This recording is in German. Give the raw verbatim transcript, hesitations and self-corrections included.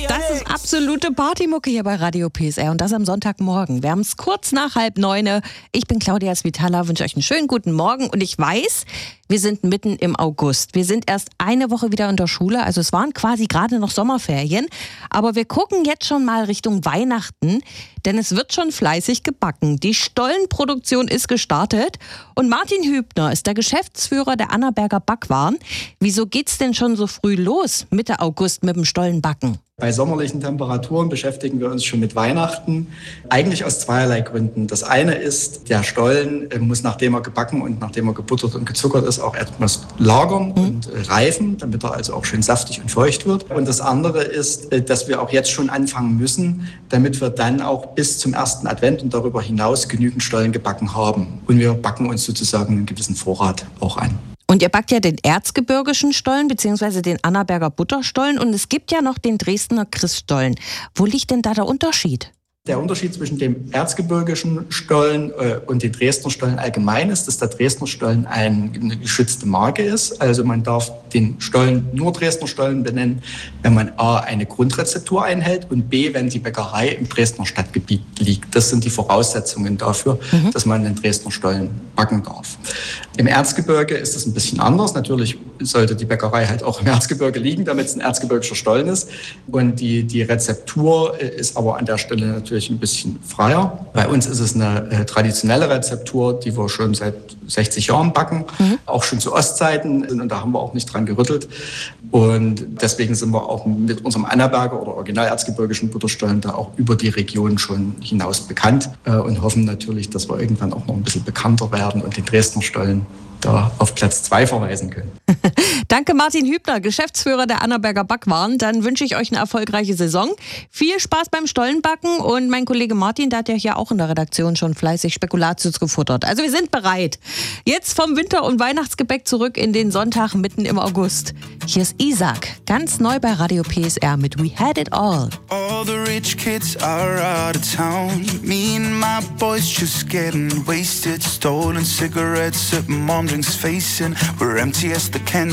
Das ist absolute Partymucke hier bei Radio P S R und das am Sonntagmorgen. Wir haben es kurz nach halb neune. Ich bin Claudia Svitala, wünsche euch einen schönen guten Morgen und ich weiß, wir sind mitten im August. Wir sind erst eine Woche wieder in der Schule, also es waren quasi gerade noch Sommerferien. Aber wir gucken jetzt schon mal Richtung Weihnachten, denn es wird schon fleißig gebacken. Die Stollenproduktion ist gestartet und Martin Hübner ist der Geschäftsführer der Annaberger Backwaren. Wieso geht's denn schon so früh los, Mitte August mit dem Stollenbacken? Bei sommerlichen Temperaturen beschäftigen wir uns schon mit Weihnachten. Eigentlich aus zweierlei Gründen. Das eine ist, der Stollen muss, nachdem er gebacken und nachdem er gebuttert und gezuckert ist, auch etwas lagern mhm. und reifen, damit er also auch schön saftig und feucht wird. Und das andere ist, dass wir auch jetzt schon anfangen müssen, damit wir dann auch bis zum ersten Advent und darüber hinaus genügend Stollen gebacken haben. Und wir backen uns sozusagen einen gewissen Vorrat auch an. Und ihr backt ja den erzgebirgischen Stollen bzw. den Annaberger Butterstollen und es gibt ja noch den Dresdner Christstollen. Wo liegt denn da der Unterschied? Der Unterschied zwischen dem erzgebirgischen Stollen äh, und den Dresdner Stollen allgemein ist, dass der Dresdner Stollen ein, eine geschützte Marke ist. Also man darf den Stollen nur Dresdner Stollen benennen, wenn man a. eine Grundrezeptur einhält und b. wenn die Bäckerei im Dresdner Stadtgebiet liegt. Das sind die Voraussetzungen dafür, mhm. dass man den Dresdner Stollen backen darf. Im Erzgebirge ist das ein bisschen anders. Natürlich sollte die Bäckerei halt auch im Erzgebirge liegen, damit es ein erzgebirgischer Stollen ist. Und die, die Rezeptur ist aber an der Stelle natürlich ein bisschen freier. Bei uns ist es eine äh, traditionelle Rezeptur, die wir schon seit sechzig Jahren backen, mhm. auch schon zu Ostzeiten. Und da haben wir auch nicht dran gerüttelt. Und deswegen sind wir auch mit unserem Annaberger oder original erzgebirgischen Butterstollen da auch über die Region schon hinaus bekannt äh, und hoffen natürlich, dass wir irgendwann auch noch ein bisschen bekannter werden und den Dresdner Stollen da auf Platz zwei verweisen können. Danke Martin Hübner, Geschäftsführer der Annaberger Backwaren. Dann wünsche ich euch eine erfolgreiche Saison. Viel Spaß beim Stollenbacken und mein Kollege Martin, der hat ja hier auch in der Redaktion schon fleißig Spekulatius gefuttert. Also wir sind bereit. Jetzt vom Winter- und Weihnachtsgebäck zurück in den Sonntag mitten im August. Hier ist Isaac, ganz neu bei Radio P S R mit We Had It All. All the rich kids are out of town. Me and my boys just getting wasted. Stolen cigarettes at mom drinks facing. We're empty as the cans.